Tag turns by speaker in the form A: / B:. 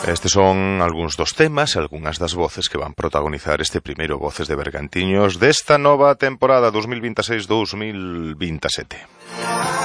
A: Estes son algúns dos temas e algunhas das voces que van protagonizar este primeiro Voces de Bergantiños desta nova temporada 2026-2027.